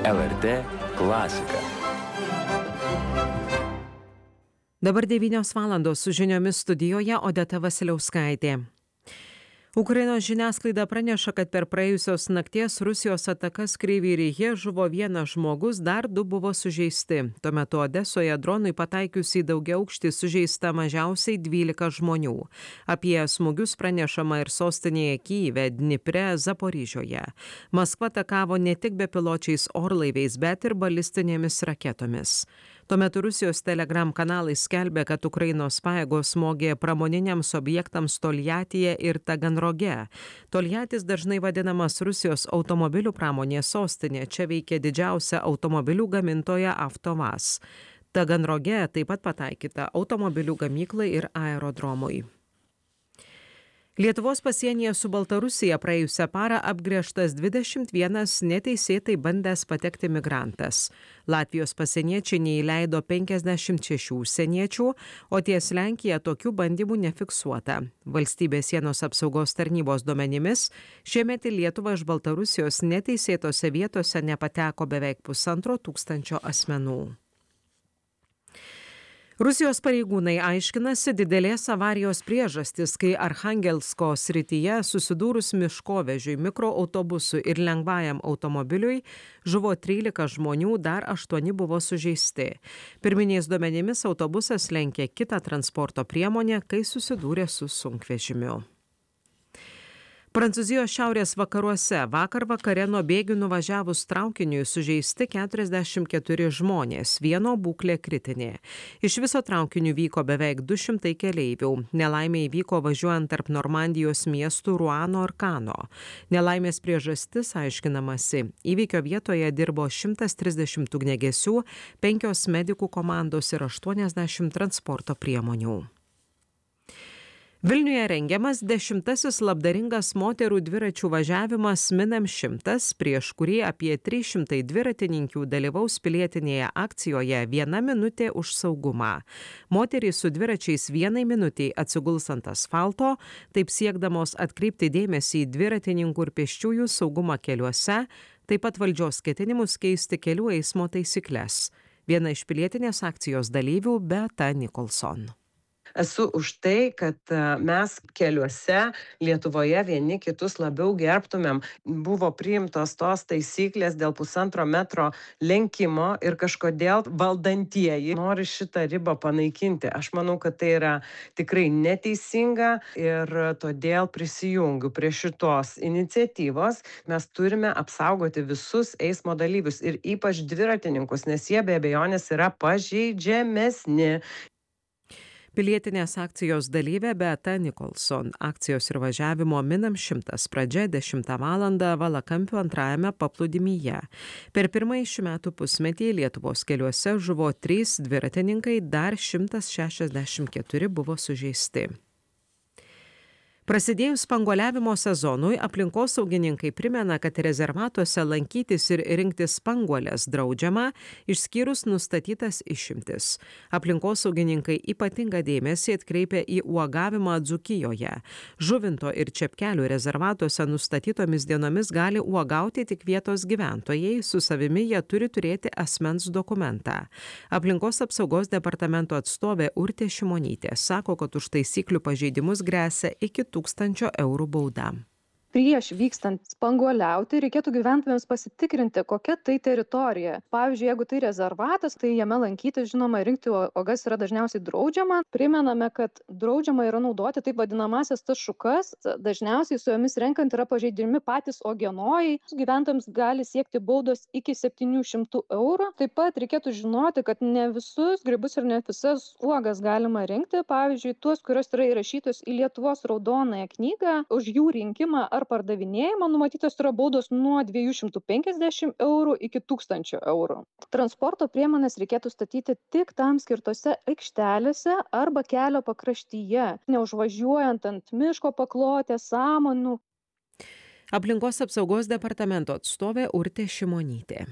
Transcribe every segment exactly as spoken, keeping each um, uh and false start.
L R T klasika. Dabar devynios valandos su žiniomis studijoje Odeta Vasiliauskaitė. Ukrainos žiniasklaida praneša, kad per praėjusios nakties Rusijos atakas Kryvyj žuvo vienas žmogus, dar du buvo sužeisti. Tuo metu Odesoje dronui pataikius į daugiaaukštį sužeista mažiausiai dvylika žmonių. Apie smūgius pranešama ir sostinėje Kyjive, Dnipre, Zaporižioje. Maskva atakavo ne tik bepiločiais orlaiviais, bet ir balistinėmis raketomis. Tuo metu Rusijos Telegram kanalai skelbia, kad Ukrainos pajėgos smogė pramoniniams objektams Toljatyje ir Taganroge. Toljatis dažnai vadinamas Rusijos automobilių pramonės sostinė. Čia veikia didžiausia automobilių gamintoja Avtovaz. Taganroge taip pat pataikyta automobilių gamyklai ir aerodromui. Lietuvos pasienyje su Baltarusija praėjusią parą apgręžtas dvidešimt vienas neteisėtai bandęs patekti migrantas. Latvijos pasieniečiai neįleido penkiasdešimt šešių užsieniečių, o ties Lenkija tokių bandymų nefiksuota. Valstybės sienos apsaugos tarnybos duomenimis šiemet į Lietuvą iš Baltarusijos neteisėtose vietose nepateko beveik pusantro tūkstančio asmenų. Rusijos pareigūnai aiškinasi didelės avarijos priežastis, kai Archangelsko srityje susidūrus miškovežiui, mikroautobusui ir lengvajam automobiliui žuvo trylika žmonių, dar aštuoni buvo sužeisti. Pirminiais duomenimis autobusas lenkė kitą transporto priemonę, kai susidūrė su sunkvežimiu. Prancūzijos šiaurės vakaruose vakar vakare nuo bėgių nuvažiavus traukiniui sužeisti keturiasdešimt keturi žmonės, vieno būklė kritinė. Iš viso traukiniu vyko beveik du šimtai keleivių. Nelaimė įvyko važiuojant tarp Normandijos miestų Ruano ir Kano. Nelaimės priežastis aiškinamasi. Įvykio vietoje dirbo šimtas trisdešimt ugniagesių, penkios medikų komandos ir aštuoniasdešimt transporto priemonių. Vilniuje rengiamas dešimtasis labdaringas moterų dviračių važiavimas Minam šimtas, prieš kurį apie trys šimtai dviratininkių dalyvaus pilietinėje akcijoje Viena minutė už saugumą. Moterys su dviračiais vienai minutiai atsiguls ant asfalto, taip siekdamos atkreipti dėmesį į dviratininkų ir pėsčiųjų saugumą keliuose, taip pat valdžios ketinimus keisti kelių eismo taisykles. Viena iš pilietinės akcijos dalyvių Beata Nikolson. Esu už tai, kad mes keliuose Lietuvoje vieni kitus labiau gerbtumėm. Buvo priimtos tos taisyklės dėl pusantro metro lenkimo ir kažkodėl valdantieji nori šitą ribą panaikinti. Aš manau, kad tai yra tikrai neteisinga ir todėl prisijungiu prie šitos iniciatyvos. Mes turime apsaugoti visus eismo dalyvius ir ypač dviratininkus, nes jie be abejonės yra pažeidžiamesni. Pilietinės akcijos dalyvė Beata Nikolson. Akcijos ir važiavimo Minam šimtas pradžia dešimtą valandą Valakampių antrajame paplūdimyje. Per pirmąjį šių metų pusmetį Lietuvos keliuose žuvo trys dviratininkai, dar šimtas šešiasdešimt keturi buvo sužeisti. Prasidėjus spanguoliavimo sezonui, aplinkosaugininkai primena, kad rezervatuose lankytis ir rinkti spanguolės draudžiama, išskyrus nustatytas išimtis. Aplinkosaugininkai ypatingą dėmesį atkreipia į uogavimą Dzūkijoje. Žuvinto ir Čepkelių rezervatuose nustatytomis dienomis gali uogauti tik vietos gyventojai, su savimi jie turi turėti asmens dokumentą. Aplinkos apsaugos departamento atstovė Urtė Šimonytė sako, kad už taisyklių pažeidimus gresia iki tūkstančio eurų bauda. Prieš vykstant spanguoliauti reikėtų gyventojams pasitikrinti, kokia tai teritorija. Pavyzdžiui, jeigu tai rezervatas, tai jame lankytis, žinoma, rinkti uogas yra dažniausiai draudžiama. Primename, kad draudžiama yra naudoti taip vadinamasias tas šukas. Dažniausiai su jomis renkant yra pažeidžiami patys uogienojai. Gyventojams gali siekti baudos iki septynių šimtų eurų. Taip pat reikėtų žinoti, kad ne visus grybus ir ne visas uogas galima rinkti. Pavyzdžiui, tuos, kurios yra įrašytos į Lietuvos raudonąją knygą, už jų rinkimą ar pardavinėjimą numatytos yra baudos nuo dviejų šimtų penkiasdešimt eurų iki tūkstančio eurų. Transporto priemonės reikėtų statyti tik tam skirtose aikštelėse arba kelio pakraštyje, neužvažiuojant ant miško paklotės, samanų. Aplinkos apsaugos departamento atstovė Urtė Šimonytė.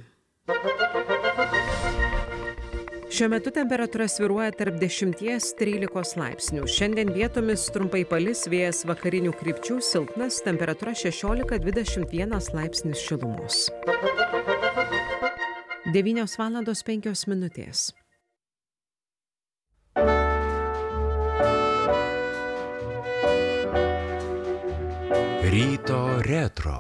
Šiuo metu temperatūra svyruoja tarp dešimties trylikos laipsnių. Šiandien vietomis trumpai palis, vėjas vakarinių krypčių silpnas, temperatūra šešiolika dvidešimt vienas laipsnis šilumos. devynios valandos penkios minutės. Ryto retro.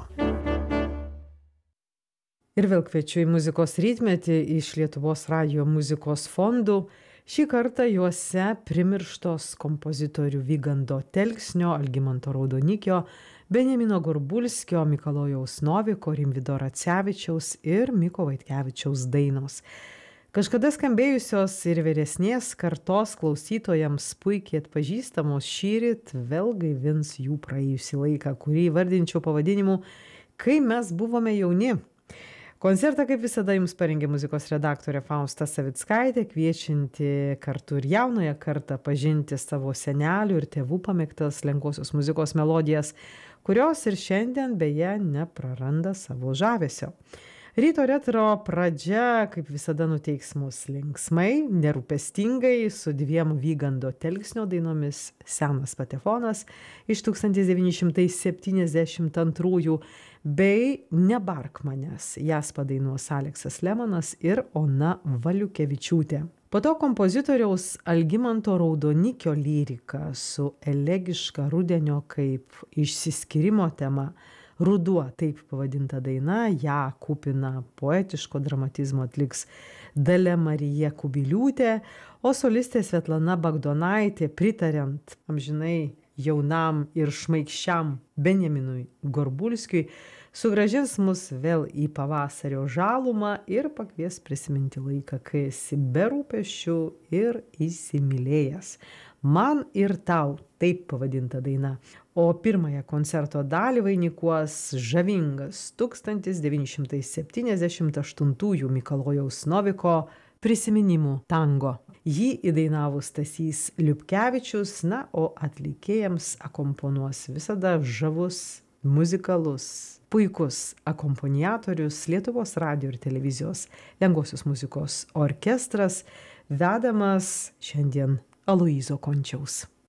Ir vėl kviečiu į muzikos rytmetį iš Lietuvos radijo muzikos fondų. Šį kartą juose primirštos kompozitorių Vygando Telksnio, Algimanto Raudonikio, Benjamino Gorbulskio, Mikalojaus Noviko, Rimvydo Racevičiaus ir Miko Vaitkevičiaus dainos. Kažkada skambėjusios ir vyresnės kartos klausytojams puikiai atpažįstamos šįryt vėl gaivins jų praėjusį laiką, kurį vardinčiau pavadinimu Kai mes buvome jauni. Koncertą, kaip visada, jums parengė muzikos redaktorė Fausta Savickaitė, kviečianti kartu ir jaunąją kartą pažinti savo senelių ir tėvų pamėgtas lengvosios muzikos melodijas, kurios ir šiandien beje nepraranda savo žavesio. Ryto retro pradžia, kaip visada, nuteiks mus linksmai, nerūpestingai, su dviem Vygando Telksnio dainomis Senas patefonas iš tūkstantis devyni šimtai septyniasdešimt antrųjų bei Nebark manęs. Jas padainuos Aleksas Lemanas ir Ona Valiukevičiūtė. Po to kompozitoriaus Algimanto Raudonikio lyrika su elegiška rudenio kaip išsiskyrimo tema Ruduo, taip pavadinta daina, ją kupina poetiško dramatizmo atliks Dalia Marija Kubiliūtė, o solistė Svetlana Bagdonaitė, pritariant amžinai jaunam ir šmaikščiam Benjaminui Gorbulskiui, sugrąžins mus vėl į pavasario žalumą ir pakvies prisiminti laiką, kai esi be rūpesčių ir įsimylėjęs. Man ir tau, taip pavadinta daina. O pirmąją koncerto dalį vainikuos žavingas tūkstantis devyni šimtai septyniasdešimt aštuntųjų Mikalojaus Noviko prisiminimų tango. Jį įdainavo Stasys Liupkevičius, na, o atlikėjams akomponuos visada žavus, muzikalus, puikus akomponiatorius Lietuvos radijo ir televizijos lengvosios muzikos orkestras, vedamas šiandien Aloyzo Končiaus.